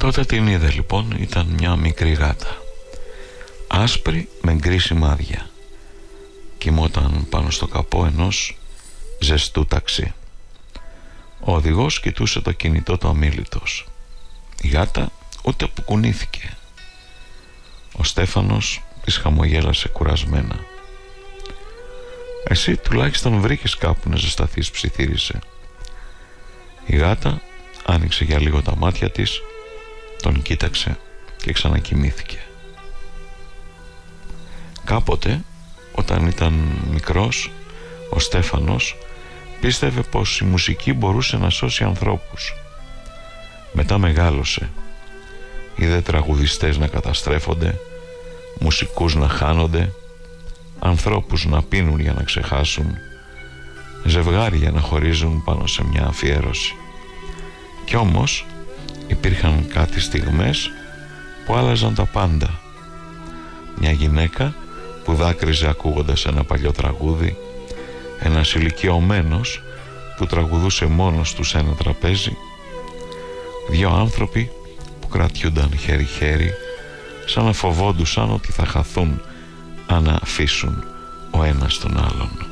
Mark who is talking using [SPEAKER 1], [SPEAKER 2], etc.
[SPEAKER 1] Τότε την είδε λοιπόν, ήταν μια μικρή γάτα, άσπρη με γκρι σημάδια. Κοιμόταν πάνω στο καπό ενός ζεστού ταξί. Ο οδηγός κοιτούσε το κινητό του αμίλητος. Η γάτα ούτε που κουνήθηκε. Ο Στέφανος της χαμογέλασε κουρασμένα. «Εσύ τουλάχιστον βρήκες κάπου να ζεσταθείς», ψιθύρισε. Η γάτα άνοιξε για λίγο τα μάτια της, τον κοίταξε και ξανακοιμήθηκε. Κάποτε, όταν ήταν μικρός, ο Στέφανος πίστευε πως η μουσική μπορούσε να σώσει ανθρώπους. Μετά μεγάλωσε. Είδε τραγουδιστές να καταστρέφονται, μουσικούς να χάνονται, ανθρώπους να πίνουν για να ξεχάσουν, ζευγάρια να χωρίζουν πάνω σε μια αφιέρωση. Κι όμως υπήρχαν κάτι στιγμές που άλλαζαν τα πάντα. Μια γυναίκα που δάκρυζε ακούγοντας ένα παλιό τραγούδι, ένας ηλικιωμένος που τραγουδούσε μόνος του σε ένα τραπέζι, δύο άνθρωποι που κρατιούνταν χέρι-χέρι, σαν να φοβόντουσαν ότι θα χαθούν αν αφήσουν ο ένας τον άλλον.